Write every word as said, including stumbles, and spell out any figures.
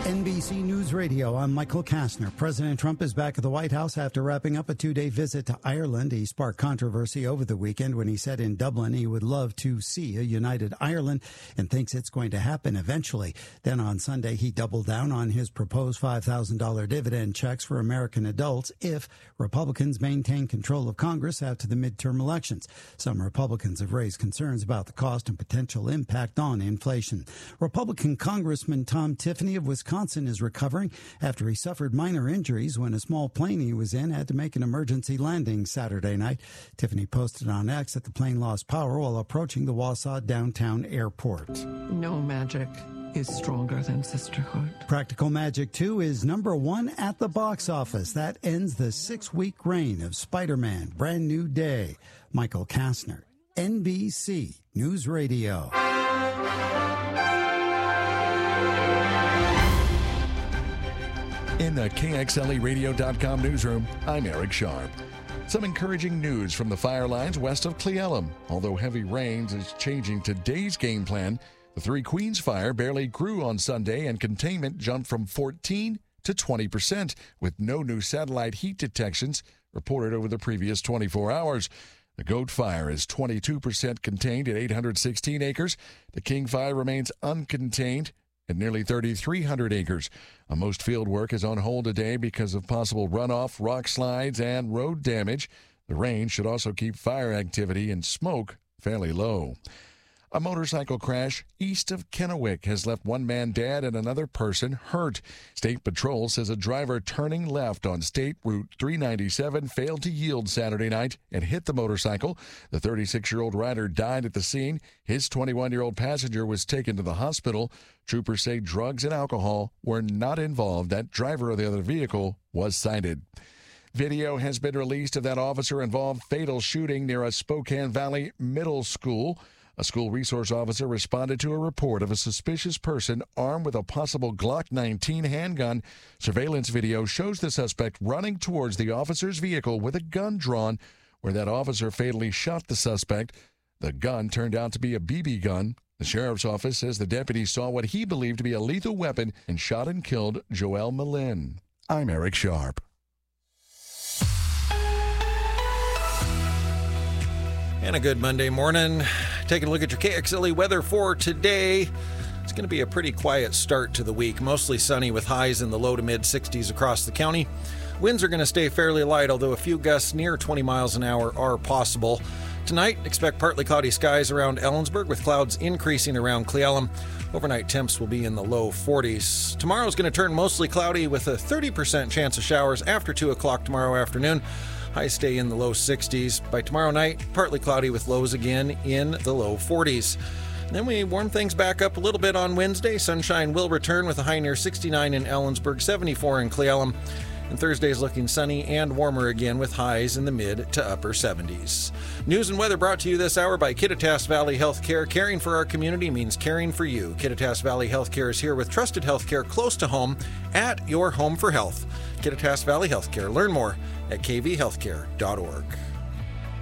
N B C News Radio, I'm Michael Kastner. President Trump is back at the White House after wrapping up a two-day visit to Ireland. He sparked controversy over the weekend when he said in Dublin he would love to see a united Ireland and thinks it's going to happen eventually. Then on Sunday, he doubled down on his proposed five thousand dollars dividend checks for American adults if Republicans maintain control of Congress after the midterm elections. Some Republicans have raised concerns about the cost and potential impact on inflation. Republican Congressman Tom Tiffany of Wisconsin is recovering after he suffered minor injuries when a small plane he was in had to make an emergency landing Saturday night. Tiffany posted on X that the plane lost power while approaching the Wausau downtown airport. No magic is stronger than sisterhood. Practical Magic two is number one at the box office. That ends the six-week reign of Spider-Man Brand New Day. Michael Kastner, N B C News Radio. In the K X L E radio dot com newsroom, I'm Eric Sharp. Some encouraging news from the fire lines west of Cle Elum. Although heavy rains is changing today's game plan, the Three Queens fire barely grew on Sunday and containment jumped from fourteen to twenty percent, with no new satellite heat detections reported over the previous twenty-four hours. The Goat Fire is twenty-two percent contained at eight hundred sixteen acres. The King Fire remains uncontained at nearly thirty-three hundred acres. Uh, most field work is on hold today because of possible runoff, rock slides, and road damage. The rain should also keep fire activity and smoke fairly low. A motorcycle crash east of Kennewick has left one man dead and another person hurt. State Patrol says a driver turning left on State Route three ninety-seven failed to yield Saturday night and hit the motorcycle. The thirty-six-year-old rider died at the scene. His twenty-one-year-old passenger was taken to the hospital. Troopers say drugs and alcohol were not involved. That driver of the other vehicle was cited. Video has been released of that officer-involved fatal shooting near a Spokane Valley middle school. A school resource officer responded to a report of a suspicious person armed with a possible Glock nineteen handgun. Surveillance video shows the suspect running towards the officer's vehicle with a gun drawn, where that officer fatally shot the suspect. The gun turned out to be a B B gun. The sheriff's office says the deputy saw what he believed to be a lethal weapon and shot and killed Joel Malin. I'm Eric Sharp. And a good Monday morning. Taking a look at your K X L E weather for today. It's going to be a pretty quiet start to the week. Mostly sunny with highs in the low to mid sixties across the county. Winds are going to stay fairly light, although a few gusts near twenty miles an hour are possible. Tonight, expect partly cloudy skies around Ellensburg with clouds increasing around Cle Elum. Overnight temps will be in the low forties. Tomorrow is going to turn mostly cloudy with a thirty percent chance of showers after two o'clock tomorrow afternoon. Highs stay in the low sixties. By tomorrow night, partly cloudy with lows again in the low forties. Then we warm things back up a little bit on Wednesday. Sunshine will return with a high near sixty-nine in Ellensburg, seventy-four in Cle Elum. And Thursday is looking sunny and warmer again with highs in the mid to upper seventies. News and weather brought to you this hour by Kittitas Valley Healthcare. Caring for our community means caring for you. Kittitas Valley Healthcare is here with trusted healthcare close to home at your home for health. Kittitas Valley Healthcare. Learn more at k v healthcare dot org.